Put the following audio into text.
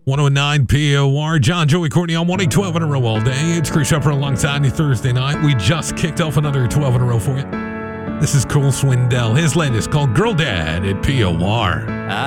109 POR. John, Joey, Courtney on 112 in a row all day. It's Chris Shepard alongside you Thursday night. We just kicked off another 12 in a row for you. This is Cole Swindell. His latest called Girl Dad at POR.